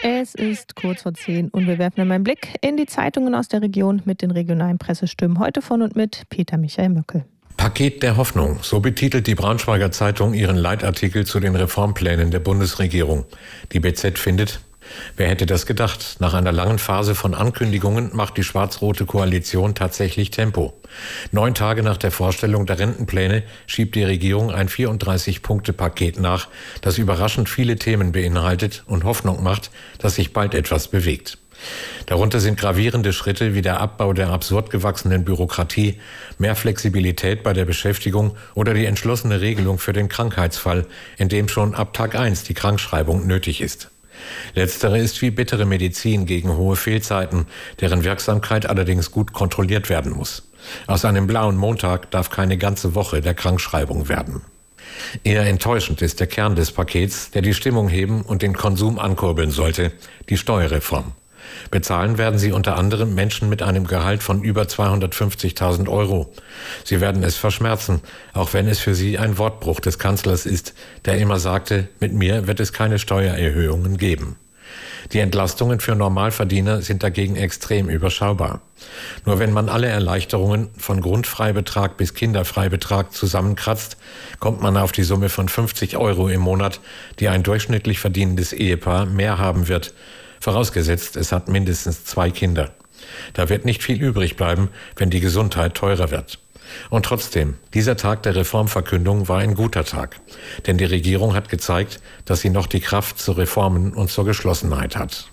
Es ist kurz vor 10 und wir werfen einmal einen Blick in die Zeitungen aus der Region mit den regionalen Pressestimmen. Heute von und mit Peter Michael Möckel. Paket der Hoffnung, so betitelt die Braunschweiger Zeitung ihren Leitartikel zu den Reformplänen der Bundesregierung. Die BZ findet: Wer hätte das gedacht? Nach einer langen Phase von Ankündigungen macht die schwarz-rote Koalition tatsächlich Tempo. 9 Tage nach der Vorstellung der Rentenpläne schiebt die Regierung ein 34-Punkte-Paket nach, das überraschend viele Themen beinhaltet und Hoffnung macht, dass sich bald etwas bewegt. Darunter sind gravierende Schritte wie der Abbau der absurd gewachsenen Bürokratie, mehr Flexibilität bei der Beschäftigung oder die entschlossene Regelung für den Krankheitsfall, in dem schon ab Tag 1 die Krankschreibung nötig ist. Letztere ist wie bittere Medizin gegen hohe Fehlzeiten, deren Wirksamkeit allerdings gut kontrolliert werden muss. Aus einem blauen Montag darf keine ganze Woche der Krankschreibung werden. Eher enttäuschend ist der Kern des Pakets, der die Stimmung heben und den Konsum ankurbeln sollte: die Steuerreform. Bezahlen werden sie unter anderem Menschen mit einem Gehalt von über 250.000 Euro. Sie werden es verschmerzen, auch wenn es für sie ein Wortbruch des Kanzlers ist, der immer sagte, mit mir wird es keine Steuererhöhungen geben. Die Entlastungen für Normalverdiener sind dagegen extrem überschaubar. Nur wenn man alle Erleichterungen von Grundfreibetrag bis Kinderfreibetrag zusammenkratzt, kommt man auf die Summe von 50 Euro im Monat, die ein durchschnittlich verdienendes Ehepaar mehr haben wird, vorausgesetzt, es hat mindestens 2 Kinder. Da wird nicht viel übrig bleiben, wenn die Gesundheit teurer wird. Und trotzdem, dieser Tag der Reformverkündung war ein guter Tag. Denn die Regierung hat gezeigt, dass sie noch die Kraft zu Reformen und zur Geschlossenheit hat.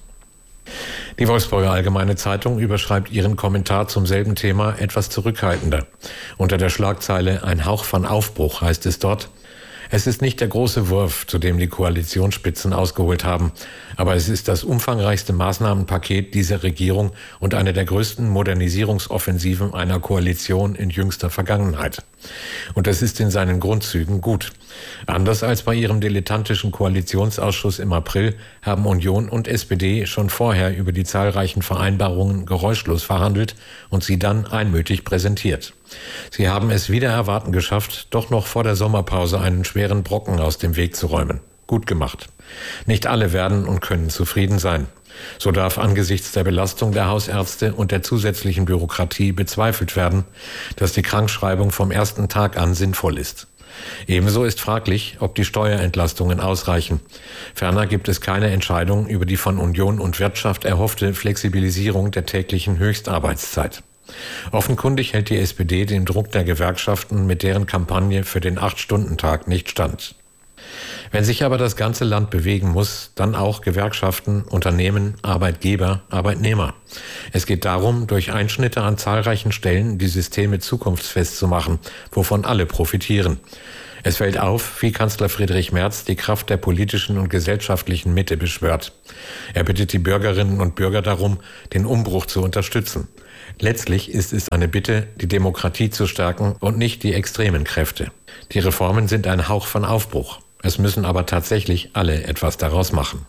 Die Wolfsburger Allgemeine Zeitung überschreibt ihren Kommentar zum selben Thema etwas zurückhaltender. Unter der Schlagzeile "Ein Hauch von Aufbruch" heißt es dort: Es ist nicht der große Wurf, zu dem die Koalitionsspitzen ausgeholt haben, aber es ist das umfangreichste Maßnahmenpaket dieser Regierung und eine der größten Modernisierungsoffensiven einer Koalition in jüngster Vergangenheit. Und es ist in seinen Grundzügen gut. Anders als bei ihrem dilettantischen Koalitionsausschuss im April haben Union und SPD schon vorher über die zahlreichen Vereinbarungen geräuschlos verhandelt und sie dann einmütig präsentiert. Sie haben es wider Erwarten geschafft, doch noch vor der Sommerpause einen schweren Brocken aus dem Weg zu räumen. Gut gemacht. Nicht alle werden und können zufrieden sein. So darf angesichts der Belastung der Hausärzte und der zusätzlichen Bürokratie bezweifelt werden, dass die Krankschreibung vom ersten Tag an sinnvoll ist. Ebenso ist fraglich, ob die Steuerentlastungen ausreichen. Ferner gibt es keine Entscheidung über die von Union und Wirtschaft erhoffte Flexibilisierung der täglichen Höchstarbeitszeit. Offenkundig hält die SPD dem Druck der Gewerkschaften mit deren Kampagne für den 8-Stunden-Tag nicht stand. Wenn sich aber das ganze Land bewegen muss, dann auch Gewerkschaften, Unternehmen, Arbeitgeber, Arbeitnehmer. Es geht darum, durch Einschnitte an zahlreichen Stellen die Systeme zukunftsfest zu machen, wovon alle profitieren. Es fällt auf, wie Kanzler Friedrich Merz die Kraft der politischen und gesellschaftlichen Mitte beschwört. Er bittet die Bürgerinnen und Bürger darum, den Umbruch zu unterstützen. Letztlich ist es eine Bitte, die Demokratie zu stärken und nicht die extremen Kräfte. Die Reformen sind ein Hauch von Aufbruch. Es müssen aber tatsächlich alle etwas daraus machen.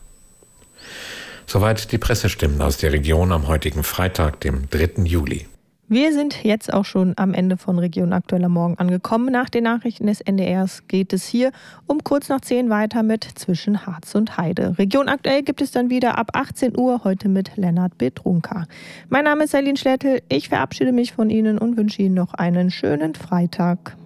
Soweit die Pressestimmen aus der Region am heutigen Freitag, dem 3. Juli. Wir sind jetzt auch schon am Ende von Region Aktuell am Morgen angekommen. Nach den Nachrichten des NDRs geht es hier um kurz nach 10 weiter mit Zwischen Harz und Heide. Region Aktuell gibt es dann wieder ab 18 Uhr, heute mit Lennart Bedrunka. Mein Name ist Eileen Schlettel, ich verabschiede mich von Ihnen und wünsche Ihnen noch einen schönen Freitag.